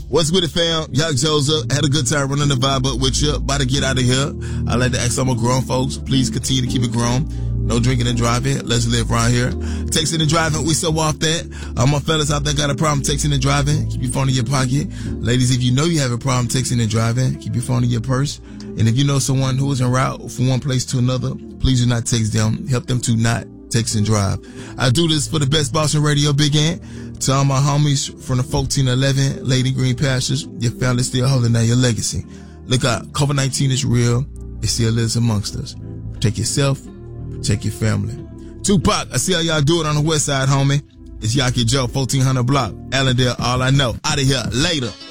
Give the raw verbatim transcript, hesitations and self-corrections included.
What's with it, fam? Young Joseph. Had a good time running the vibe up with you. About to get out of here. I like to ask some of grown folks, please continue to keep it grown. No drinking and driving. Let's live around here. Texting and driving, we so off that. All my fellas out there got a problem texting and driving. Keep your phone in your pocket. Ladies, if you know you have a problem texting and driving, keep your phone in your purse. And if you know someone who is en route from one place to another, please do not text them. Help them to not text and drive. I do this for the best Boston radio, Big Ant. To all my homies from the fourteen eleven Lady Green Pastures, your family's still holding down your legacy. Look out, COVID nineteen is real. It still lives amongst us. Protect yourself, protect your family. Tupac, I see how y'all do it on the west side, homie. It's Yaki Joe, fourteen hundred block, Allendale, all I know. Out of here, later.